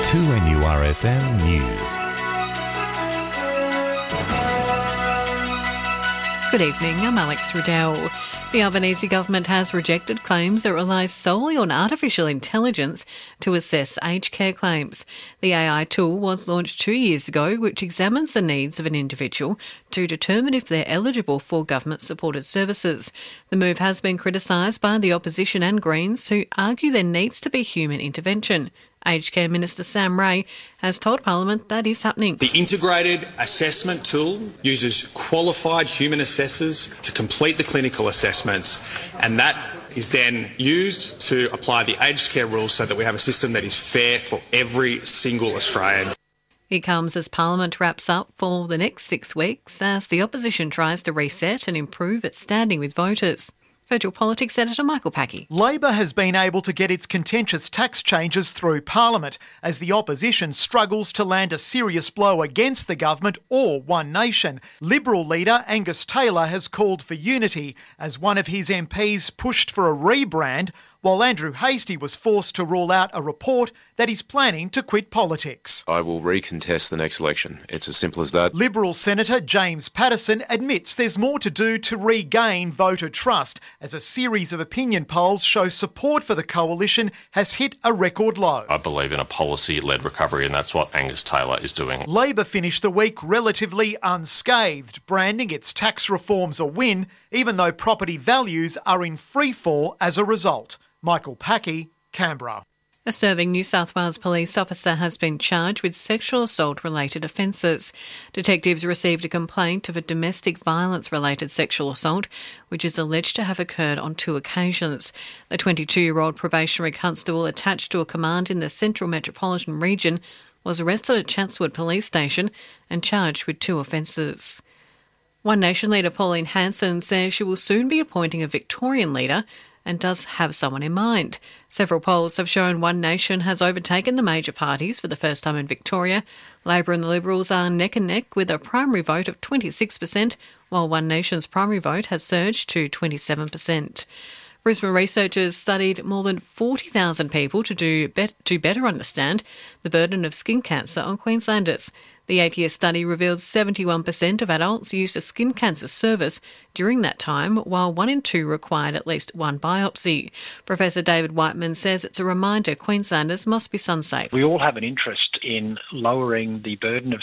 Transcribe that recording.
2NURFM News. Good evening, I'm Alex Riddell. The Albanese government has rejected claims that rely solely on artificial intelligence to assess aged care claims. The AI tool was launched 2 years ago, which examines the needs of an individual to determine if they're eligible for government-supported services. The move has been criticised by the opposition and Greens, who argue there needs to be human intervention. Aged Care Minister Sam Ray has told Parliament that is happening. The integrated assessment tool uses qualified human assessors to complete the clinical assessments, and that is then used to apply the aged care rules so that we have a system that is fair for every single Australian. It comes as Parliament wraps up for the next 6 weeks as the opposition tries to reset and improve its standing with voters. Federal Politics Senator Michael Packie. Labor has been able to get its contentious tax changes through Parliament as the opposition struggles to land a serious blow against the government or One Nation. Liberal leader Angus Taylor has called for unity as one of his MPs pushed for a rebrand, while Andrew Hastie was forced to rule out a report that he's planning to quit politics. I will recontest the next election. It's as simple as that. Liberal Senator James Paterson admits there's more to do to regain voter trust as a series of opinion polls show support for the coalition has hit a record low. I believe in a policy-led recovery, and that's what Angus Taylor is doing. Labor finished the week relatively unscathed, branding its tax reforms a win, even though property values are in freefall as a result. Michael Packie, Canberra. A serving New South Wales police officer has been charged with sexual assault-related offences. Detectives received a complaint of a domestic violence-related sexual assault, which is alleged to have occurred on 2 occasions. The 22-year-old probationary constable attached to a command in the Central Metropolitan Region was arrested at Chatswood Police Station and charged with 2 offences. One Nation leader Pauline Hanson says she will soon be appointing a Victorian leader and does have someone in mind. Several polls have shown One Nation has overtaken the major parties for the first time in Victoria. Labor and the Liberals are neck and neck with a primary vote of 26%, while One Nation's primary vote has surged to 27%. Brisbane researchers studied more than 40,000 people to better understand the burden of skin cancer on Queenslanders. The 8-year study revealed 71% of adults used a skin cancer service during that time, while 1 in 2 required at least 1 biopsy. Professor David Whiteman says it's a reminder Queenslanders must be sun safe. We all have an interest in lowering the burden of